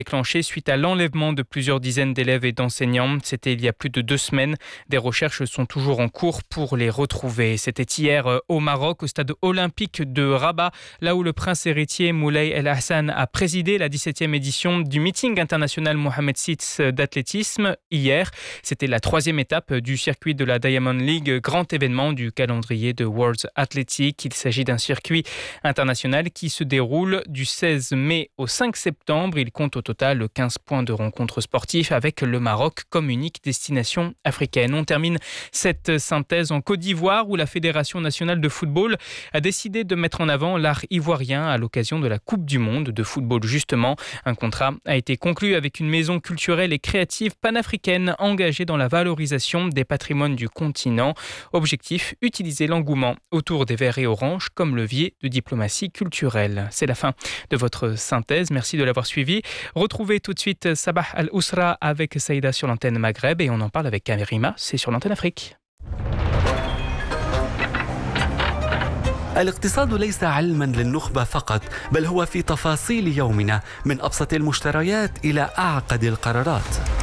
déclenché suite à l'enlèvement de plusieurs dizaines d'élèves et d'enseignants. C'était il y a plus de 2 semaines. Des recherches sont toujours en cours pour les retrouver. C'était hier au Maroc, au stade olympique de Rabat, là où le prince héritier Moulay El Hassan a présidé la 17e édition du meeting international Mohamed VI d'athlétisme hier. C'était la 3e étape du circuit de la Diamond League, grand événement du calendrier de World Athletic. Il s'agit d'un circuit international qui se déroule du 16 mai au 5 septembre. Il compte au total 15 points de rencontres sportives avec le Maroc comme unique destination africaine. On termine cette synthèse en Côte d'Ivoire où la Fédération nationale de football a décidé de mettre en avant l'art ivoirien à l'occasion de la Coupe du monde de football justement. Un contrat a été conclu avec une maison culturelle et créative panafricaine engagée dans la valorisation des patrimoines du continent. Objectif, utiliser l'engouement autour des verts et oranges comme levier de diplomatie culturelle. C'est la fin de votre synthèse. Merci de l'avoir suivi. Retrouvez tout de suite Sabah Al-Ousra avec Saïda sur l'antenne Maghreb et on en parle avec Kamerima, c'est sur l'antenne Afrique. الاقتصاد ليس علما للنخبة فقط، بل هو في تفاصيل يومنا من أبسط المشتريات إلى أعقد القرارات.